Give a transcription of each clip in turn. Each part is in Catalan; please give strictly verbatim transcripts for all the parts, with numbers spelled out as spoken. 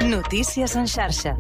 Notícies en xarxa.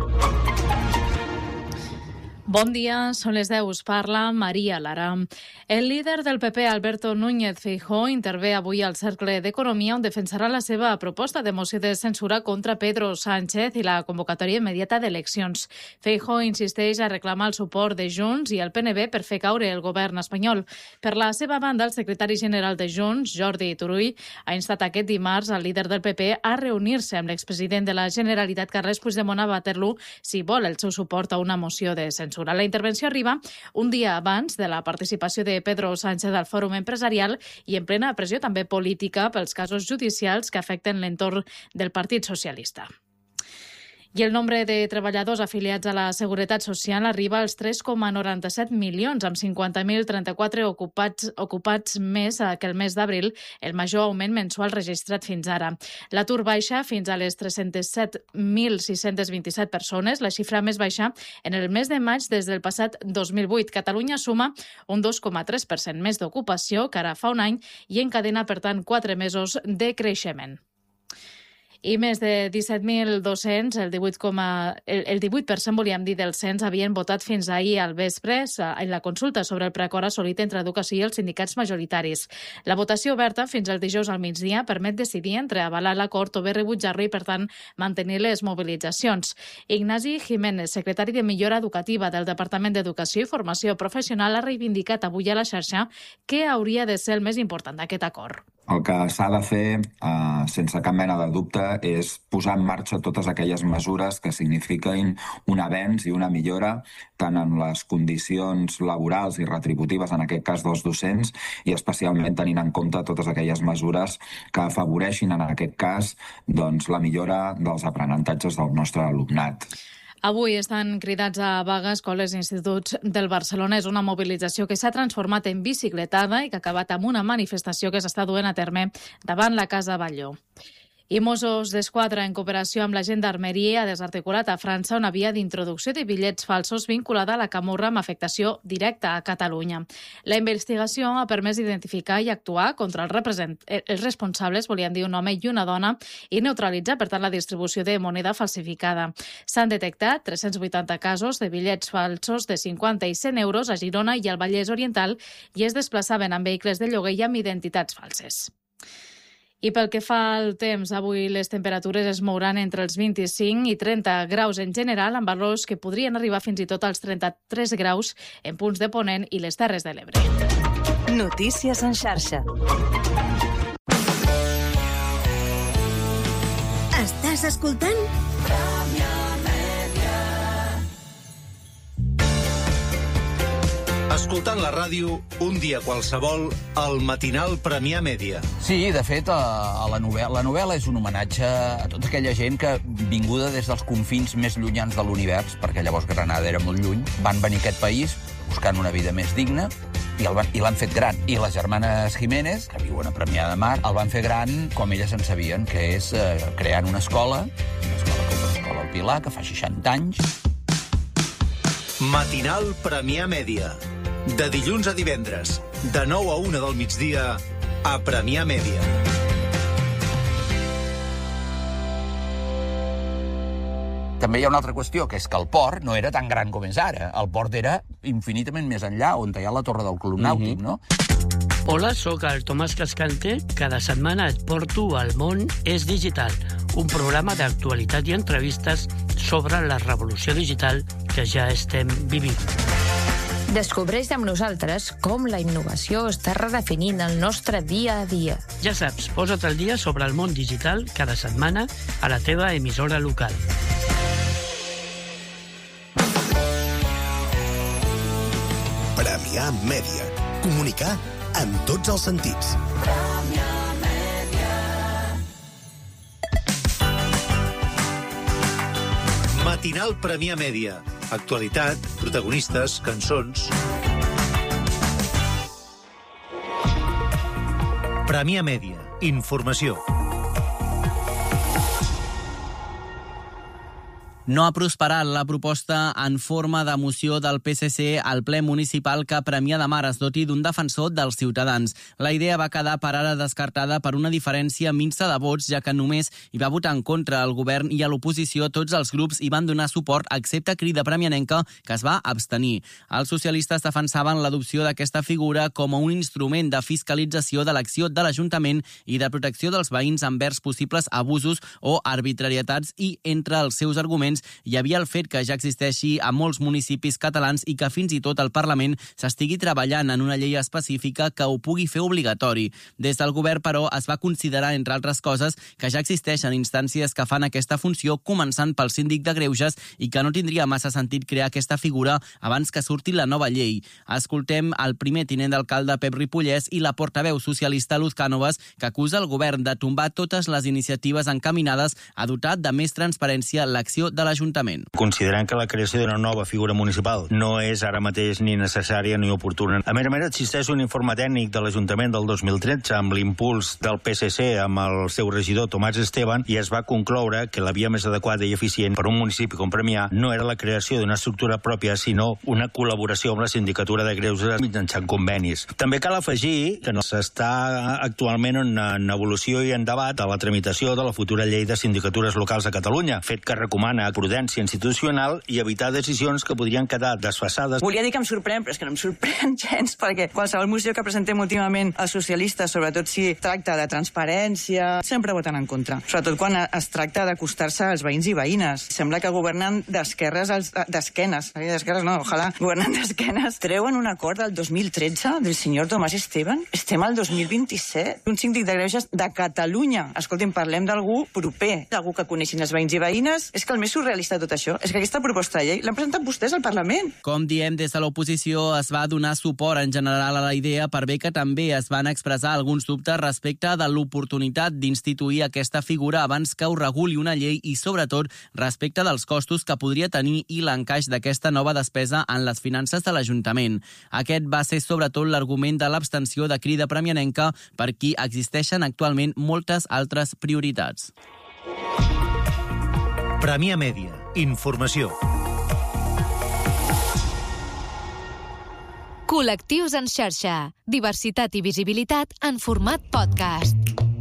Bon dia, són les deu, us parla Maria Lara. El líder del P P, Alberto Núñez Feijóo, intervé avui al Cercle d'Economia, on defensarà la seva proposta de moció de censura contra Pedro Sánchez i la convocatòria immediata d'eleccions. Feijóo insisteix a reclamar el suport de Junts i el P N B per fer caure el govern espanyol. Per la seva banda, el secretari general de Junts, Jordi Turull, ha instat aquest dimarts al líder del P P a reunir-se amb l'expresident de la Generalitat, Carles Puigdemont, a Waterloo, si vol el seu suport a una moció de censura. La intervenció arriba un dia abans de la participació de Pedro Sánchez al Fòrum Empresarial i en plena pressió també política pels casos judicials que afecten l'entorn del Partit Socialista. I el nombre de treballadors afiliats a la Seguretat Social arriba als tres coma noranta-set milions, amb cinquanta mil trenta-quatre ocupats, ocupats més que el mes d'abril, el major augment mensual registrat fins ara. L'atur baixa fins a les tres-cents set mil sis-cents vint-i-set persones, la xifra més baixa en el mes de maig des del passat dos mil vuit. Catalunya suma un dos coma tres per cent més d'ocupació que ara fa un any i encadena, per tant, quatre mesos de creixement. I més de disset mil dos-cents, el divuit, el, el divuit per cent volíem dir del cens, havien votat fins ahir al vespre en la consulta sobre el preacord assolit entre Educació i els sindicats majoritaris. La votació oberta fins al dijous al migdia permet decidir entre avalar l'acord o bé rebutjar-lo i, per tant, mantenir les mobilitzacions. Ignasi Jiménez, secretari de Millora Educativa del Departament d'Educació i Formació Professional, ha reivindicat avui a la xarxa què hauria de ser el més important d'aquest acord. El que s'ha de fer, eh, sense cap mena de dubte, és posar en marxa totes aquelles mesures que signifiquin un avenç i una millora tant en les condicions laborals i retributives, en aquest cas dels docents, i especialment tenint en compte totes aquelles mesures que afavoreixin, en aquest cas, doncs, la millora dels aprenentatges del nostre alumnat. Avui estan cridats a vaga escoles i instituts del Barcelona. És una mobilització que s'ha transformat en bicicletada i que ha acabat amb una manifestació que s'està duent a terme davant la Casa Batlló. I Mossos d'Esquadra, en cooperació amb la Gendarmeria, ha desarticulat a França una via d'introducció de bitllets falsos vinculada a la camorra amb afectació directa a Catalunya. La investigació ha permès identificar i actuar contra els, represent... els responsables, volien dir un home i una dona, i neutralitzar, per tant, la distribució de moneda falsificada. S'han detectat tres-cents vuitanta casos de bitllets falsos de cinquanta i cent euros a Girona i al Vallès Oriental i es desplaçaven amb vehicles de lloguer i amb identitats falses. I pel que fa al temps, avui les temperatures es mouran entre els vint-i-cinc i trenta graus en general, amb valors que podrien arribar fins i tot als trenta-tres graus en punts de Ponent i les Terres de l'Ebre. Notícies en xarxa. Estàs escoltant? Escoltant la ràdio, un dia qualsevol, el matinal Premià Mèdia. Sí, de fet, a la novel·la, la novel·la és un homenatge a tota aquella gent que, vinguda des dels confins més llunyans de l'univers, perquè llavors Granada era molt lluny, van venir a aquest país buscant una vida més digna i l'han fet gran. I les germanes Jiménez, que viuen a Premià de Mar, el van fer gran com elles en sabien, que és eh, creant una escola, una escola com l'Escola del Pilar, que fa seixanta anys. Matinal Premià Mèdia. De dilluns a divendres, de nou a una del migdia, a Premià Mèdia. També hi ha una altra qüestió, que és que el port no era tan gran com és ara. El port era infinitament més enllà, on hi ha la torre del Club Nàutic, no? Hola, sóc el Tomàs Cascante. Cada setmana et porto al Món és Digital, un programa d'actualitat i entrevistes sobre la revolució digital que ja estem vivint. Descobreix amb nosaltres com la innovació està redefinint el nostre dia a dia. Ja saps, posa't al dia sobre el món digital cada setmana a la teva emissora local. Premià Mèdia. Comunicar en tots els sentits. Premià Mèdia. Matinal Premià Mèdia. Actualitat, protagonistes, cançons. Premià Mèdia. Informació. No ha prosperat la proposta en forma de moció del P S C al ple municipal que Premià de Mar es doti d'un defensor dels ciutadans. La idea va quedar per ara descartada per una diferència minsa de vots, ja que només hi va votar en contra el govern i a l'oposició tots els grups hi van donar suport, excepte Crida Premianenca, que es va abstenir. Els socialistes defensaven l'adopció d'aquesta figura com a un instrument de fiscalització de l'acció de l'Ajuntament i de protecció dels veïns envers possibles abusos o arbitrarietats i, entre els seus arguments, hi havia el fet que ja existeixi a molts municipis catalans i que fins i tot el Parlament s'estigui treballant en una llei específica que ho pugui fer obligatori. Des del govern, però, es va considerar, entre altres coses, que ja existeixen instàncies que fan aquesta funció, començant pel síndic de Greuges, i que no tindria massa sentit crear aquesta figura abans que surti la nova llei. Escoltem el primer tinent d'alcalde Pep Ripollès i la portaveu socialista Luz Cánovas, que acusa el govern de tombar totes les iniciatives encaminades a dotar de més transparència l'acció de l'Ajuntament. Considerant que la creació d'una nova figura municipal no és ara mateix ni necessària ni oportuna. A més a més, existeix un informe tècnic de l'Ajuntament del dos mil tretze amb l'impuls del P S C amb el seu regidor Tomàs Esteban i es va concloure que la via més adequada i eficient per a un municipi com Premià no era la creació d'una estructura pròpia, sinó una col·laboració amb la Sindicatura de Greuges mitjançant convenis. També cal afegir que no s'està actualment en, en evolució i en debat a la tramitació de la futura llei de sindicatures locals a Catalunya, fet que recomana prudència institucional i evitar decisions que podrien quedar desfasades. Volia dir que em sorprèn, però és que no em sorprèn gens, perquè qualsevol moció que presentem últimament els socialistes, sobretot si tracta de transparència, sempre voten en contra. Sobretot quan es tracta d'acostar-se als veïns i veïnes. Sembla que governen d'esquerres, d'esquenes, d'esquerres no, ojalà, governen d'esquenes. Treuen un acord del dos mil tretze del senyor Tomàs Esteban. Estem al dos mil vint-i-set. Un síndic de Greuges de Catalunya. Escolti'm, parlem d'algú proper, d'algú que coneixin els veïns i veïnes. És que el més surrealista de tot això és que aquesta proposta de llei l'han presentat vostès al Parlament. Com diem, des de l'oposició es va donar suport en general a la idea, per bé que també es van expressar alguns dubtes respecte de l'oportunitat d'instituir aquesta figura abans que ho reguli una llei i, sobretot, respecte dels costos que podria tenir i l'encaix d'aquesta nova despesa en les finances de l'Ajuntament. Aquest va ser, sobretot, l'argument de l'abstenció de Crida Premianenca, per qui existeixen actualment moltes altres prioritats. Premià Mèdia. Informació. Col·lectius en xarxa. Diversitat i visibilitat en format podcast.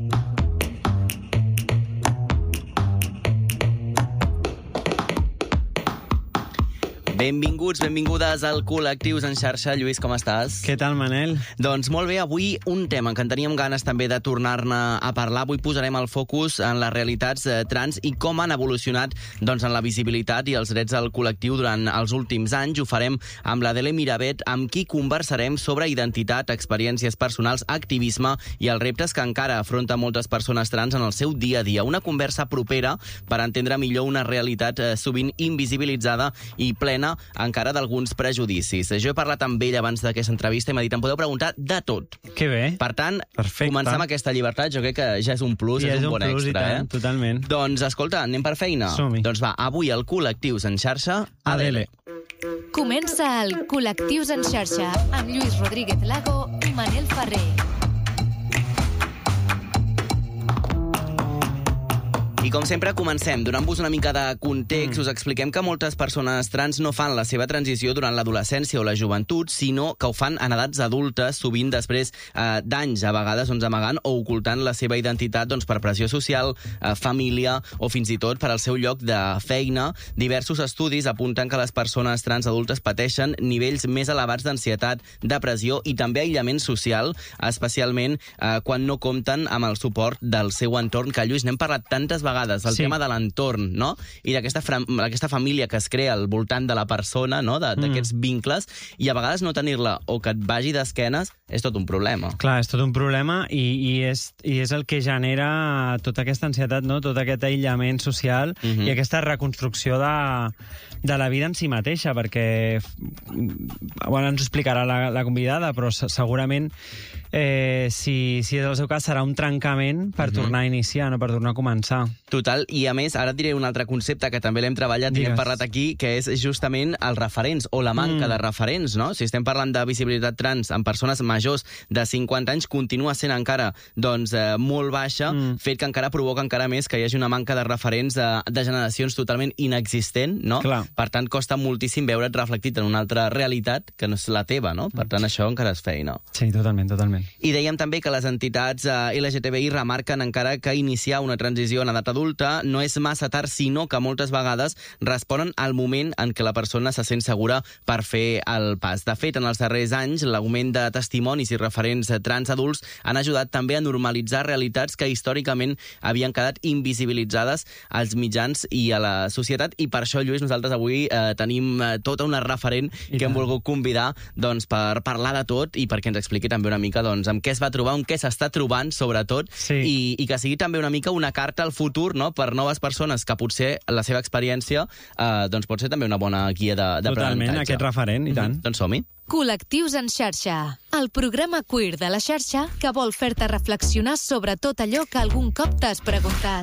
Benvinguts, benvingudes al Col·lectius en xarxa. Lluís, com estàs? Què tal, Manel? Doncs molt bé, avui un tema que en teníem ganes també de tornar-ne a parlar. Avui posarem el focus en les realitats eh, trans i com han evolucionat doncs, en la visibilitat i els drets del col·lectiu durant els últims anys. Ho farem amb l'Adele Miravet, amb qui conversarem sobre identitat, experiències personals, activisme i els reptes que encara afronten moltes persones trans en el seu dia a dia. Una conversa propera per entendre millor una realitat eh, sovint invisibilitzada i plena encara d'alguns prejudicis. Jo he parlat amb ell abans d'aquesta entrevista i m'ha dit, em podeu preguntar de tot. Que bé. Per tant, perfecte. Començar amb aquesta llibertat, jo crec que ja és un plus, ja és, és un, un bon plus, extra. I tant, eh? Totalment. Doncs, escolta, anem per feina? Som-hi. Doncs va, avui al Col·lectius en xarxa, Adele. Comença el Col·lectius en xarxa amb Lluís Rodríguez Lago i Manel Ferrer. I com sempre comencem donant-vos una mica de context. Mm. Us expliquem que moltes persones trans no fan la seva transició durant l'adolescència o la joventut, sinó que ho fan en edats adultes, sovint després eh, d'anys, a vegades doncs, amagant o ocultant la seva identitat doncs, per pressió social, eh, família o fins i tot per al seu lloc de feina. Diversos estudis apunten que les persones trans adultes pateixen nivells més elevats d'ansietat, depressió i també aïllament social, especialment eh, quan no compten amb el suport del seu entorn, que Lluís, n'hem parlat tantes vegades, el sí. tema de l'entorn, no? I d'aquesta aquesta família que es crea al voltant de la persona, no? D'aquests mm. vincles, i a vegades no tenir-la o que et vagi d'esquenes és tot un problema. Clar, és tot un problema i, i, és, i és el que genera tota aquesta ansietat, no? Tot aquest aïllament social mm-hmm. i aquesta reconstrucció de, de la vida en si mateixa, perquè bueno, ens ho explicarà la, la convidada, però segurament eh, si, si és el seu cas, serà un trencament per uh-huh. tornar a iniciar, no per tornar a començar. Total, i a més, ara et diré un altre concepte que també l'hem treballat i hem parlat aquí, que és justament els referents, o la manca mm. de referents, no? Si estem parlant de visibilitat trans en persones majors de cinquanta anys, continua sent encara doncs, eh, molt baixa, mm. fet que encara provoca encara més que hi hagi una manca de referents de, de generacions totalment inexistent, no? Clar. Per tant, costa moltíssim veure't reflectit en una altra realitat que no és la teva, no? Per tant, això encara és feina. Sí, totalment, totalment. I dèiem també que les entitats eh, L G T B I remarquen encara que iniciar una transició en edat adulta no és massa tard, sinó que moltes vegades responen al moment en què la persona se sent segura per fer el pas. De fet, en els darrers anys, l'augment de testimonis i referents trans adults han ajudat també a normalitzar realitats que històricament havien quedat invisibilitzades als mitjans i a la societat, i per això, Lluís, nosaltres avui eh, tenim eh, tota una referent I que tant. hem volgut convidar doncs, per parlar de tot i perquè ens expliqui també una mica doncs, amb què es va trobar, amb què s'està trobant, sobretot, sí. i, i que sigui també una mica una carta al futur, no?, per noves persones que potser la seva experiència eh, doncs pot ser també una bona guia d'aprenentatge. Totalment, aquest referent, i tant. Mm-hmm. Doncs som-hi. Col·lectius en xarxa, el programa queer de la xarxa que vol fer-te reflexionar sobre tot allò que algun cop t'has preguntat.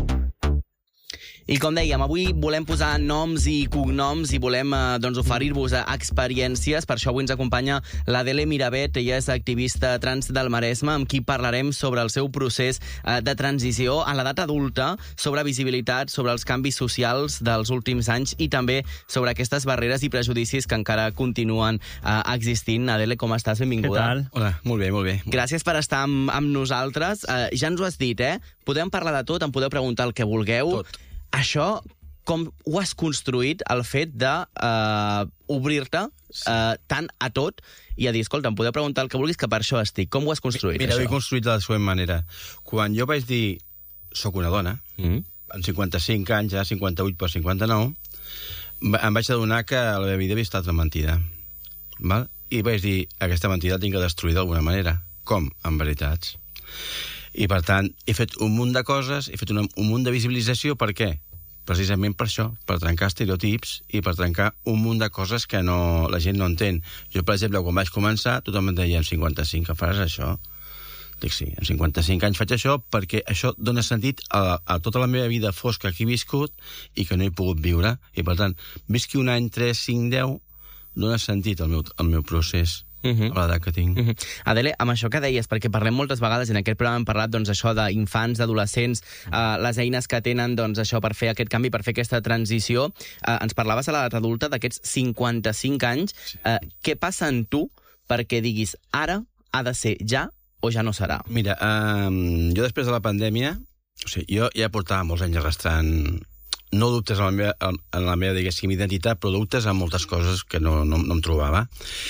I com dèiem, avui volem posar noms i cognoms i volem eh, doncs, oferir-vos experiències. Per això avui ens acompanya l'Adele Miravet. Ella és activista trans del Maresme, amb qui parlarem sobre el seu procés eh, de transició a l'edat adulta, sobre visibilitat, sobre els canvis socials dels últims anys i també sobre aquestes barreres i prejudicis que encara continuen eh, existint. Adele, com estàs? Benvinguda. Què tal? Hola, molt bé, molt bé. Gràcies per estar amb, amb nosaltres. Eh, ja ens ho has dit, eh? Podem parlar de tot, em podeu preguntar el que vulgueu. Tot. Això, com ho has construït, el fet de uh, obrir-te uh, tant a tot i a dir, escolta, em podeu preguntar el que vulguis, que per això estic. Com ho has construït, Mira, això? Mira, ho he construït de la següent manera. Quan jo vaig dir, soc una dona, mm. amb cinquanta-cinc anys, ja cinquanta-vuit per cinquanta-nou, em vaig adonar que la meva vida havia estat una mentida. Val? I vaig dir, aquesta mentida la tinc que destruir d'alguna manera. Com? Amb veritats. I, per tant, he fet un munt de coses, he fet una, un munt de visibilització. Per què? Precisament per això, per trencar estereotips i per trencar un munt de coses que no, la gent no entén. Jo, per exemple, quan vaig començar, tothom em deia, amb cinquanta-cinc, que faràs això? Dic, sí, amb cinquanta-cinc anys faig això perquè això dona sentit a, a tota la meva vida fosca que he viscut i que no he pogut viure. I, per tant, visqui un any, tres, cinc, deu, dona sentit al meu, al meu procés. Uh-huh. A l'edat que tinc. Uh-huh. Adele, amb això que deies, perquè parlem moltes vegades, en aquest programa hem parlat doncs, això d'infants, d'adolescents, uh, les eines que tenen doncs, això per fer aquest canvi, per fer aquesta transició. Uh, ens parlaves a l'edat adulta d'aquests cinquanta-cinc anys. Uh, què passa en tu perquè diguis ara ha de ser ja o ja no serà? Mira, um, jo després de la pandèmia, o sigui, jo ja portava molts anys arrastrant no dubtes en la meva, en la meva diguéssim, identitat, però dubtes en moltes coses que no, no, no em trobava.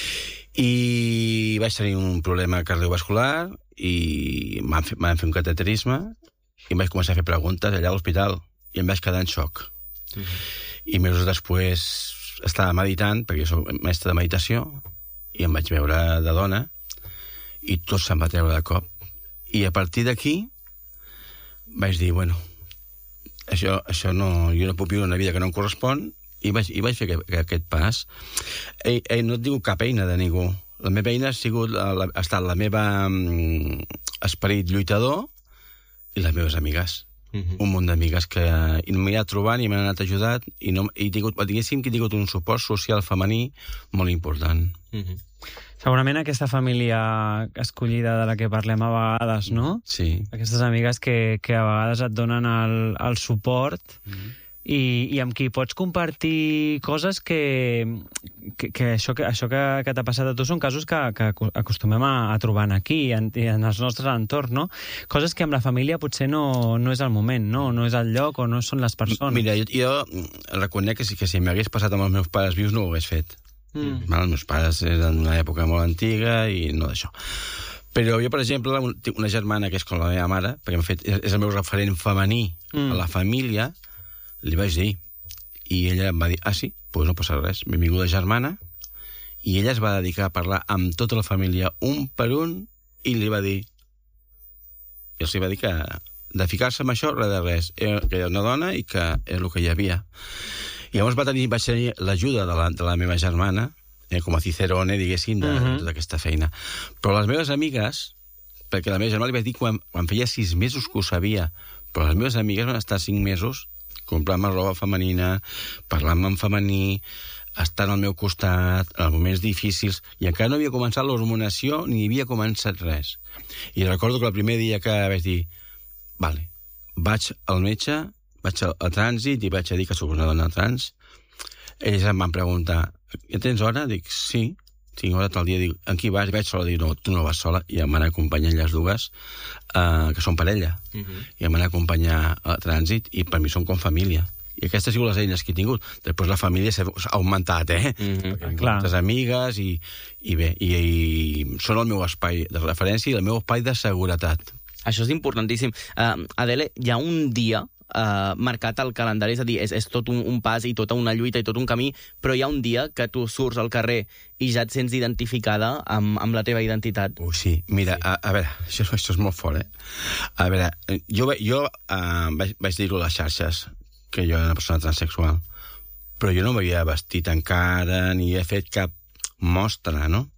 I vaig tenir un problema cardiovascular i m'han fet, fet un cateterisme i em vaig començar a fer preguntes allà a l'hospital i em vaig quedar en xoc. Uh-huh. I mesos després estava meditant, perquè jo soc mestre de meditació, i em vaig veure de dona i tot se'm va treure de cop. I a partir d'aquí vaig dir, bueno, això, això no, jo no puc viure una vida que no em correspon. I vaig, i vaig fer aquest, aquest pas. Ei, ei, no et diu cap eina de ningú. La meva eina ha, sigut, la, ha estat la meva um, esperit lluitador i les meves amigues. Uh-huh. Un munt d'amigues que m'he anat trobant i m'han anat ajudat i, no, i tingut, diguéssim que he tingut un suport social femení molt important. Uh-huh. Segurament aquesta família escollida de la que parlem a vegades, no? Sí. Aquestes amigues que, que a vegades et donen el, el suport uh-huh. I, i amb qui pots compartir coses que, que, que això, que, això que, que t'ha passat a tu són casos que, que acostumem a, a trobar aquí, en, en els nostres entorns, no? Coses que amb la família potser no, no és el moment, no? No és el lloc o no són les persones. Mira, jo, jo reconec que si, que si m'hagués passat amb els meus pares vius no ho hagués fet. Mm. Els meus pares eren d'una època molt antiga i no d'això. Però jo, per exemple, tinc una germana que és com la meva mare, perquè fet, és el meu referent femení mm. a la família. Li vaig dir, i ella em va dir, ah, sí? Doncs pues no passa res, benvinguda germana, i ella es va dedicar a parlar amb tota la família, un per un, i li va dir, i els va dir que de ficar-se amb això, res de res, que era una dona i que era el que hi havia. I llavors va tenir, vaig tenir l'ajuda de, la, de la meva germana, eh, com a Cicerone, diguéssim, de, Mhm. de tota aquesta feina. Però les meves amigues, perquè la meva germana li vaig dir quan, quan feia sis mesos que ho sabia, però les meves amigues van estar cinc mesos comprant-me roba femenina, parlant-me en femení, estant al meu costat, en moments difícils, i encara no havia començat l'hormonació ni havia començat res. I recordo que el primer dia que vaig dir vale, vaig al metge, vaig al, al trànsit i vaig a dir que sóc una dona trans. Ells em van preguntar, ja tens hora? Dic, sí, tinc hora tal dia. Dic, en qui vas? Vaig sola. Dic, no, tu no vas sola. I em van acompanyar les dues, uh, que són parella. Uh-huh. I em van acompanyar al trànsit i per mi són com família. I aquestes han sigut les eines que he tingut. Després la família s'ha augmentat, eh? Mm-hmm. Perquè Clar. moltes amigues i, i bé, i, i són el meu espai de referència i el meu espai de seguretat. Això és importantíssim. Uh, Adele, hi ha un dia uh, marcat al calendari, és a dir, és, és tot un, un pas i tota una lluita i tot un camí, però hi ha un dia que tu surts al carrer i ja et sents identificada amb, amb la teva identitat. Uh, sí, mira, a, a veure, això, això és molt fort, eh? A veure, jo, jo uh, vaig, vaig dir-ho a les xarxes, que jo era una persona transsexual, però jo no m'havia vestit encara, ni he fet cap mostra, no?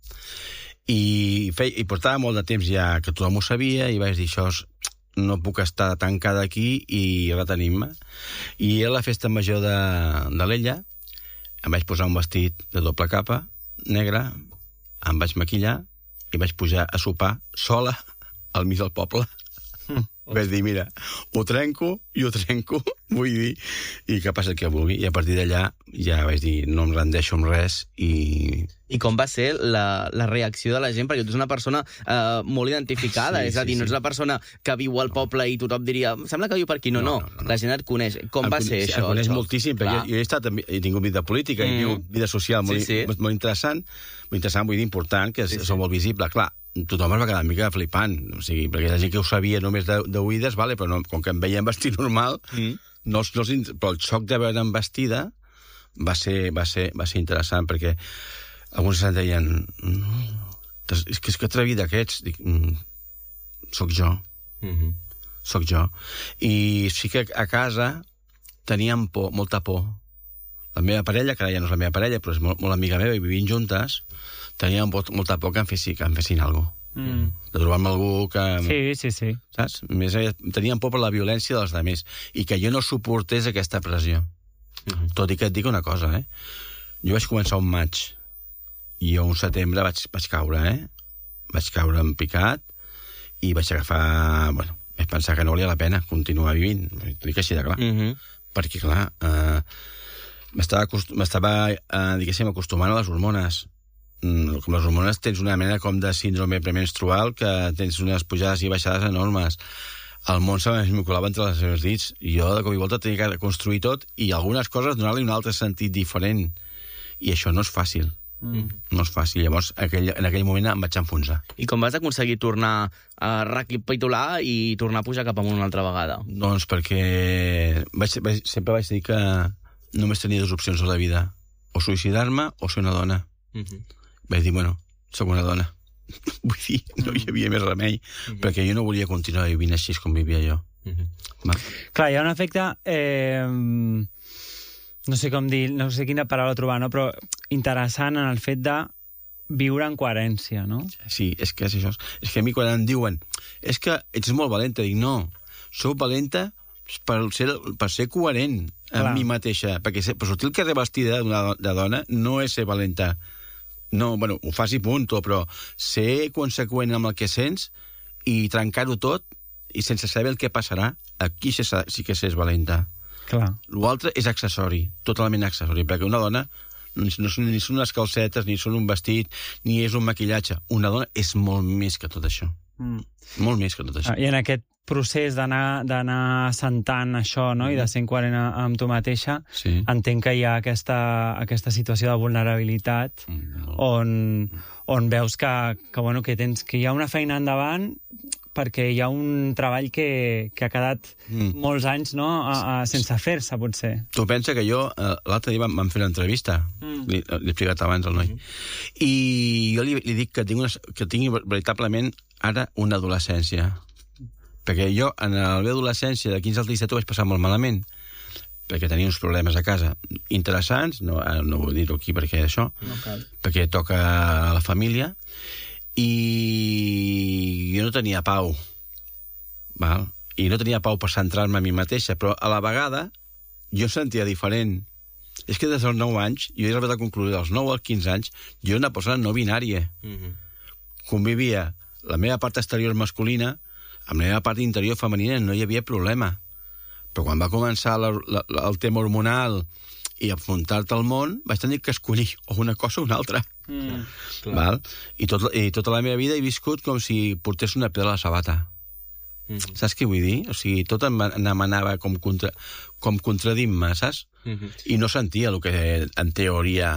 I, fe, i portava molt de temps ja que tothom ho sabia i vaig dir, això és, no puc estar tancada aquí i retenir-me. I a la festa major de, de l'Ella em vaig posar un vestit de doble capa, negre, em vaig maquillar i vaig pujar a sopar sola al mig del poble. Mm. Vaig dir, mira, ho trenco i ho trenco, vull dir, i que passi el que vulgui. I a partir d'allà ja vaig dir, no em rendeixo amb res i... I com va ser la, la reacció de la gent? Perquè tu ets una persona uh, molt identificada, sí, és a dir, sí, no ets sí. la persona que viu al poble i tothom diria, sembla que viu per aquí. No, no, no, no, no. La gent et coneix. Com em va ser sí, això? Em coneix això? moltíssim, perquè jo, jo he, estat, he tingut vida política, mm. he tingut vida social molt, sí, sí. molt interessant, molt interessant, vull dir, important, que sí, sí. són molt visible. Clar, tothom es va quedar una mica flipant, o sigui, perquè la gent que ho sabia només d'oïdes, vale, però no, com que em veiem vestit normal, mm. no, no, però el xoc de veure'm vestida va ser, va ser, va ser interessant, perquè alguns se'n deien, és que és que atrevit d'aquests. Dic, mm, soc jo. Mm-hmm. Soc jo. I sí que a casa teníem por, molta por. La meva parella, que ara ja no és la meva parella, però és molt, molt amiga meva i vivint juntes, teníem molta por que em fessin, que em fessin alguna cosa. Mm. De trobar-me algú que... Sí, sí, sí. Saps? Més, teníem por per la violència dels altres i que jo no suportés aquesta pressió. Mm-hmm. Tot i que et dic una cosa, eh? Jo vaig començar un maig i jo un setembre vaig, vaig caure, eh? Vaig caure en picat i vaig agafar... Bueno, vaig pensar que no valia la pena continuar vivint. T'ho dic així de clar. Mm-hmm. Perquè, clar, eh, m'estava, m'estava eh, diguéssim, acostumant a les hormones. Mm, com les hormones tens una mena com de síndrome premenstrual que tens unes pujades i baixades enormes. El món se m'esmicolava entre els meus dits i jo de cop i volta tenia que construir tot i algunes coses donar-li un altre sentit diferent. I això no és fàcil. Mm. No és fàcil. Llavors, aquell, en aquell moment em vaig enfonsar. I com vas aconseguir tornar a recapitular i tornar a pujar cap amunt una altra vegada? Doncs perquè vaig, vaig, sempre vaig dir que només tenia dues opcions a la vida. O suïcidar-me o ser una dona. Mm-hmm. Vaig dir, bueno, soc una dona. Vull dir, no hi havia més remei, mm-hmm. perquè jo no volia continuar vivint així com vivia jo. Mm-hmm. Clar, hi ha un efecte... Eh... no sé com dir, no sé quina paraula trobar, no? Però interessant en el fet de viure en coherència, no? Sí, és que és això. És que a mi quan em diuen és que ets molt valenta, dic no, sóc valenta per ser, per ser coherent amb Clar. mi mateixa, perquè ser, per sortir al carrer vestida de dona no és ser valenta. No, bueno, ho fas i punt, però ser conseqüent amb el que sents i trencar-ho tot i sense saber el que passarà, aquí sí, sí que s'és valenta. Clar. L'altre és accessori, totalment accessori, perquè una dona no són, ni són unes calcetes, ni són un vestit, ni és un maquillatge. Una dona és molt més que tot això. Mm. Molt més que tot això. Ah, I en aquest procés d'anar d'anar assentant això, no? Mm. I de ser coherent amb tu mateixa, sí. entenc que hi ha aquesta, aquesta situació de vulnerabilitat mm. on, on veus que, que, bueno, que, tens, que hi ha una feina endavant perquè hi ha un treball que, que ha quedat mm. molts anys, no?, a, a, sense fer-se, potser. Tu pensa que jo, eh, l'altre dia vam, vam fer una entrevista, mm. li, li he explicat abans al noi, mm. i jo li, li dic que tinc, una, que tinc veritablement ara una adolescència. Perquè jo, en la meva adolescència, de quinze als disset, ho vaig passar molt malament. perquè tenia uns problemes a casa interessants, no, no vull dir-ho aquí perquè això, no cal. Perquè toca a la família, i jo no tenia pau, val? I no tenia pau per centrar-me a mi mateixa, però a la vegada jo em sentia diferent. És que des dels nou anys, jo he arribat a concluir dels nou als quinze anys, jo era una persona no binària. Mm-hmm. Convivia la meva part exterior masculina amb la meva part interior femenina, no hi havia problema. Però quan va començar la, la, el tema hormonal i enfrontar-te al món, vaig tenir que escollir o una cosa o una altra. Mm, val? I, tot, I tota la meva vida he viscut com si portés una pedra a la sabata. Mm-hmm. Saps què vull dir? O sigui, tot em, em anava com, contra, com contradint-me, saps? Mm-hmm. I no sentia el que en teoria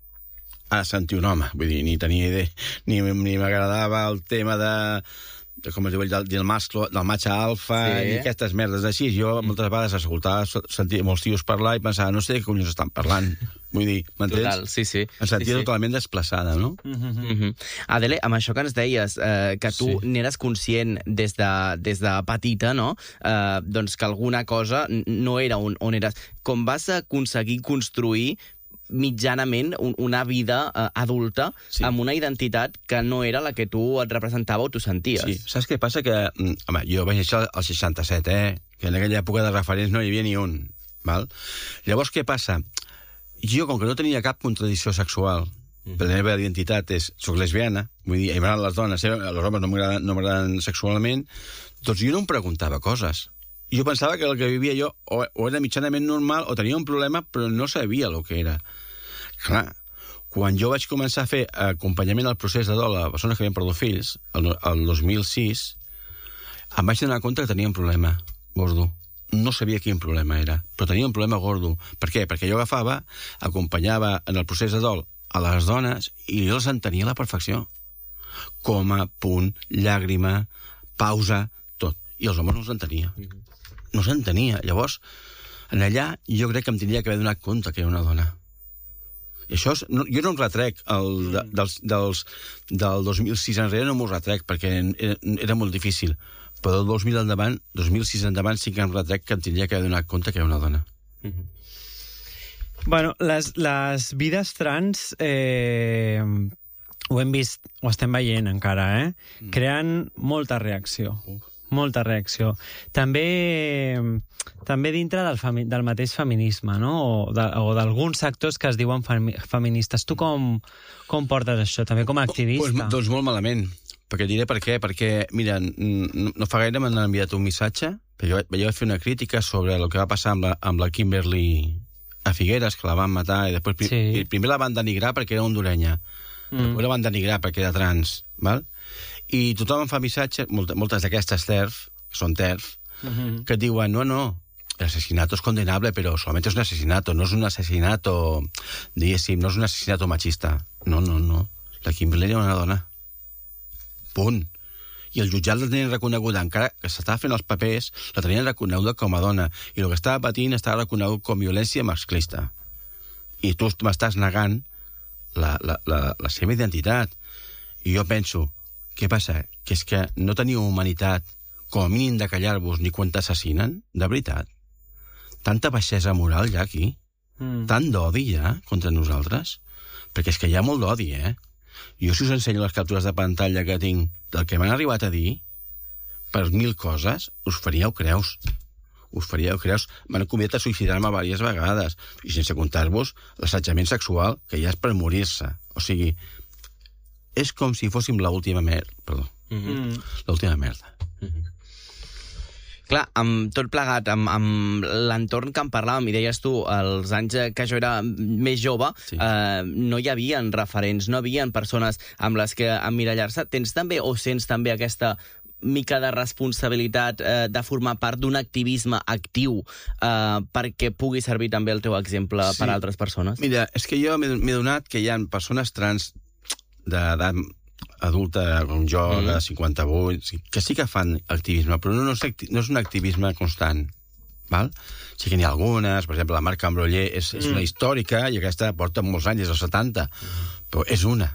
ha de sentir un home. Vull dir, ni tenia idea, ni, ni m'agradava el tema de, de com es diu, del, del, mascle, del matxe alfa, sí. I aquestes merdes així. Jo moltes vegades escoltava, sentia molts tios parlar i pensava, no sé de què collons estan parlant. Vull dir, m'entens? Total, sí, sí. Em sentia sí, sí. Totalment desplaçada, no? Mm-hmm. Mm-hmm. Adele, amb això que ens deies, eh, que tu sí. N'eres conscient des de, des de petita, no? Eh, doncs que alguna cosa no era on, on eres. Com vas aconseguir construir mitjanament una vida uh, adulta sí. Amb una identitat que no era la que tu et representava o tu senties. Sí, saps què passa? Que, home, jo vaig néixer al seixanta-set, eh? Que en aquella època de referents no hi havia ni un, val? Llavors, què passa? Jo, com que no tenia cap contradicció sexual, mm. per la meva identitat és, soc lesbiana, vull dir, m'agraden les dones, eh? Els homes no m'agraden no m'agraden sexualment, doncs jo no em preguntava coses. Jo pensava que el que vivia jo o, o era mitjanament normal o tenia un problema, però no sabia el que era. Clar, quan jo vaig començar a fer acompanyament al procés de dol a persones que havien perdut fills, el, el dos mil sis, em vaig donar compte que tenia un problema gordo. No sabia quin problema era, però tenia un problema gordo. Per què? Perquè jo agafava, acompanyava en el procés de dol a les dones i jo les entenia a la perfecció. Coma, punt, llàgrima, pausa, tot. I els homes no els entenia. No s'entenia. Llavors, en allà, jo crec que em tindria que haver donat compte que era una dona. I això, és, no, jo no em retrec el, de, dels, dels, del dos mil sis enrere, no m'ho retrec, perquè era, era molt difícil. Però del dos mil endavant, dos mil sis endavant, sí que em retrec que em tindria que haver donat compte que era una dona. Mm-hmm. Bueno, les, les vides trans, eh, ho hem vist, ho estem veient encara, eh? Mm. Creen molta reacció. Uh. Molta reacció. També, també dintre del, femi, del mateix feminisme, no? O, de, o d'alguns sectors que es diuen femi, feministes. Tu com, com portes això, també com a activista? Pues, doncs molt malament, perquè diré per què. Perquè, mira, no, no fa gaire m'han enviat un missatge, perquè jo, jo vaig fer una crítica sobre el que va passar amb la, amb la Kimberly a Figueres, que la van matar, i després sí. Primer la van denigrar perquè era hondurenya, mm. Després la van denigrar perquè era trans, val? I tothom em fa missatges, moltes, moltes d'aquestes TERF, que són TERF, uh-huh. que et diuen, no, no, el asesinato es condenable, pero solamente es un asesinato, no es un asesinato, diguéssim, no és un asesinato machista. No, no, no. La Kimberly era una dona. Punt. I el jutjat la tenien reconeguda, encara que s'estava fent els papers, la tenien reconeguda com a dona. I el que estava patint estava reconegut com violència masclista. I tu m'estàs negant la, la, la, la seva identitat. I jo penso, què passa? Que és que no teniu humanitat com a mínim de callar-vos ni quan t'assassinen? De veritat? Tanta baixesa moral ja aquí? Mm. Tant d'odi ja contra nosaltres? Perquè és que hi ha molt d'odi, eh? Jo si us ensenyo les captures de pantalla que tinc del que m'han arribat a dir, per mil coses, us faríeu creus. Us faríeu creus. M'han convidat a suïcidar-me diverses vegades. I sense comptar-vos l'assetjament sexual, que ja és per morir-se. O sigui, és com si fóssim l'última merda. Perdó. Mm-hmm. L'última merda. Mm-hmm. Clar, amb tot plegat, amb, amb l'entorn que en parlàvem, i deies tu, els anys que jo era més jove, sí. eh, no hi havia referents, no hi havia persones amb les que emmirallar-se. Tens també, o sents també aquesta mica de responsabilitat eh, de formar part d'un activisme actiu eh, perquè pugui servir també el teu exemple sí. Per a altres persones? Mira, és que jo m'he donat que hi ha persones trans d'edat adulta com jo, mm. de cinquanta-vuit, que sí que fan activisme, però no, no, és, no és un activisme constant. Val? Sí que n'hi ha algunes, per exemple, la Marc Ambroller és, mm. és una històrica i aquesta porta molts anys, des dels setanta, mm. però és una.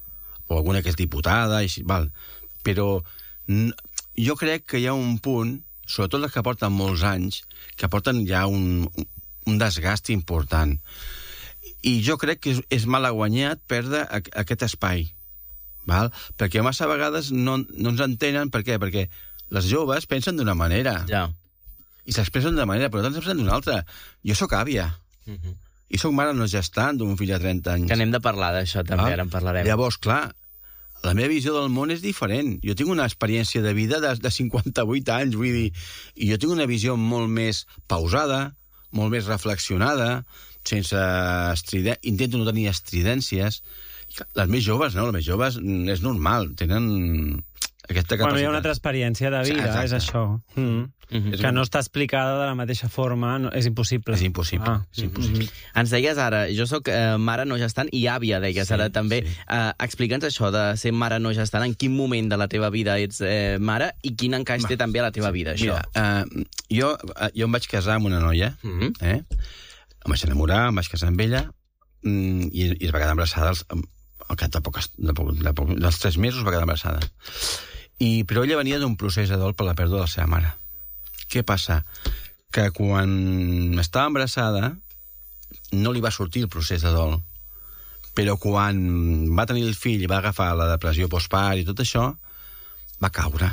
O alguna que és diputada, i, val? Però n- jo crec que hi ha un punt, sobretot les que porten molts anys, que porten ja un, un desgast important. I jo crec que és, és malaguanyat perdre aquest espai, val? Perquè massa vegades no, no ens entenen. Per què? Perquè les joves pensen d'una manera. Ja. I s'expressen d'una manera, però nosaltres pensem d'una altra. Jo sóc àvia. Uh-huh. I sóc mare no gestant d'un fill de trenta anys. Que anem de parlar d'això, també, ah, ara en parlarem. Llavors, clar, la meva visió del món és diferent. Jo tinc una experiència de vida de, de cinquanta-vuit anys, vull dir, i jo tinc una visió molt més pausada, molt més reflexionada, sense estridències, intento no tenir estridències. Les més joves, no? Les més joves és normal, tenen aquesta capacitat. Bueno, hi ha una altra experiència de vida, exacte. És això. Mm. Mm-hmm. Que no està explicada de la mateixa forma, no, és impossible. És impossible, ah. és impossible. Mm-hmm. Ens deies ara, jo sóc eh, mare no gestant i àvia, deies sí, ara també. Sí. Eh, Explica'ns això de ser mare no gestant, en quin moment de la teva vida ets eh, mare i quin encaix Va. té també a la teva sí. vida, això. Mira, uh, jo, uh, jo em vaig casar amb una noia, mm-hmm. eh? em vaig enamorar, em vaig casar amb ella, mm, i, i es va quedar embarassada als, al cap de, poques, de, poc, de poc, dels tres mesos va quedar embarassada. I, però ella venia d'un procés de dol per la pèrdua de la seva mare. Què passa? Que quan estava embarassada no li va sortir el procés de dol, però quan va tenir el fill i va agafar la depressió postpart i tot això, va caure.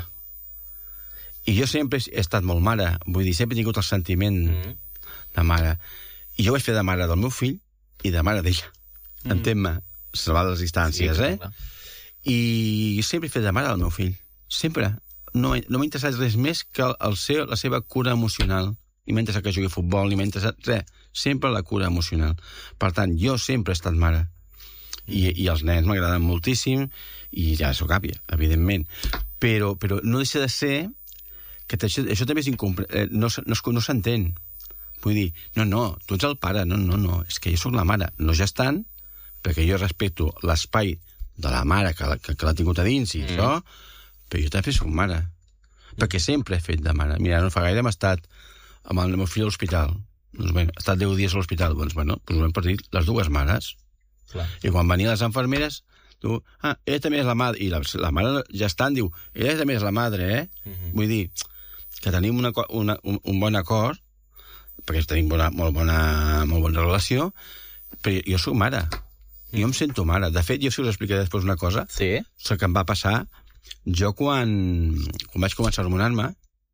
I jo sempre he estat molt mare, vull dir, sempre he tingut el sentiment mm. de mare. I jo vaig fer de mare del meu fill i de mare d'ella. Mm. Entén-me, salvar les distàncies, sí, eh? I sempre he fet de mare del meu fill. Sempre. No, no m'ha interessat res més que el seu, la seva cura emocional. Ni m'ha interessat que jugui a futbol, ni m'ha interessat res. Sempre la cura emocional. Per tant, jo sempre he estat mare. I, i els nens m'agraden moltíssim, i ja sóc àvia, evidentment. Però, però no deixa de ser que això, això també és incompre... no, no, no s'entén. Vull dir, no, no, tu ets el pare, no, no, no, és que jo sóc la mare, no gestant, perquè jo respecto l'espai de la mare que, que, que l'ha tingut a dins i mm. això, però jo també soc mare, perquè sempre he fet de mare. Mira, no fa gaire hem estat amb el meu fill a l'hospital. Doncs bé, he estat deu dies a l'hospital. Doncs bueno, doncs ho hem perdut les dues mares. Clar. I quan venien les infermeres, diu, ah, ella també és la madre. I la, la mare gestant diu, ella també és la madre, eh? Mm-hmm. Vull dir, que tenim una, una, un, un bon acord, perquè tenim bona, molt, bona, molt bona relació, però jo soc mare. Mm. Jo em sento mare. De fet, jo si us explicaré després una cosa, sí? El que em va passar. Jo, quan, quan vaig començar a hormonar-me,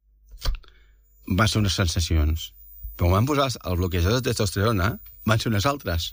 va ser unes sensacions. Però quan van posar el bloquejador de testosterona, van ser unes altres.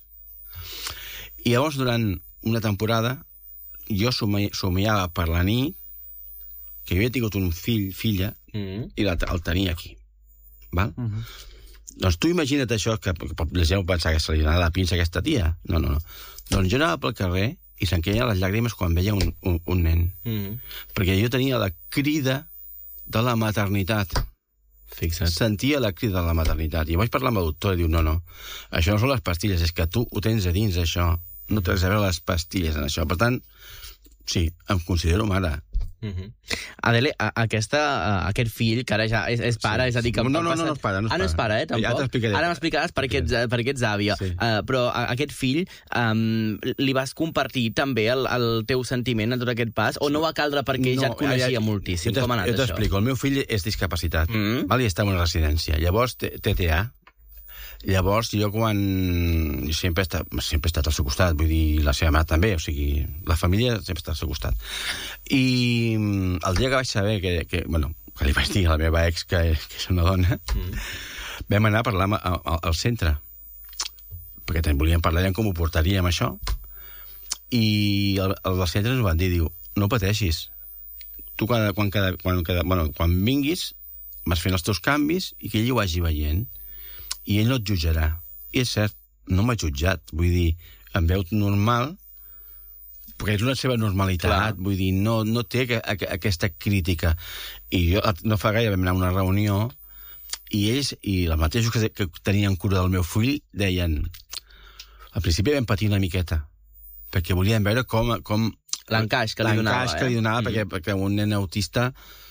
I llavors, durant una temporada, jo somiava per la nit que havia tingut un fill, filla, mm. i la, el tenia aquí. Val? Mm-hmm. Doncs tu imagina't això, que la gent pensar que se li anava la pinça a aquesta tia. No, no, no. Doncs jo anava pel carrer i se'n queien les llàgrimes quan veia un, un, un nen. Mm. Perquè jo tenia la crida de la maternitat. Fixa't. Sentia la crida de la maternitat. I vaig parlar amb el doctor i diu, no, no, això no són les pastilles, és que tu ho tens a dins, això. No tens a veure les pastilles en això. Per tant, sí, em considero mare. Mm-hmm. Adele, a, aquesta, a, aquest fill, que ara ja és, és pare, sí, és a dir... Que no, no, no, no, no és pare. No és ah, no és pare, eh, tampoc? Ja t'explicaré. Ara m'explicaràs per què ets, per què ets àvia. Sí. Uh, però a, aquest fill, um, li vas compartir també el, el teu sentiment en tot aquest pas, o no va caldre perquè no, ja et coneixia ja, moltíssim? Com ha anat jo això? Jo t'explico. El meu fill és discapacitat, mm-hmm. val? I està en una residència. Llavors, T T A. Llavors, jo quan... Jo sempre, he estat, sempre he estat al seu costat, vull dir, la seva mare també, o sigui, la família sempre està al seu costat. I el dia que vaig saber que, que bueno, que li vaig dir a la meva ex que, que és una dona, mm. vam anar a parlar a, a, al centre, perquè també volíem parlar de com ho portaríem, això, i el, el del centre ens van dir, diu, no pateixis, tu quan, quan, cada, quan, cada, bueno, quan vinguis vas fent els teus canvis i que ell ho vagi veient, i ell no et jutjarà. I és cert, no m'ha jutjat. Vull dir, em veu normal, perquè és una seva normalitat. Clar. Vull dir, no, no té a, a, aquesta crítica. I jo no fa gaire vam anar a una reunió i ells, i els mateixos que, que tenien cura del meu fill, deien... Al principi vam patir una miqueta, perquè volien veure com... com l'encaix que li donava. L'encaix que li donava, eh? perquè, perquè un nen autista...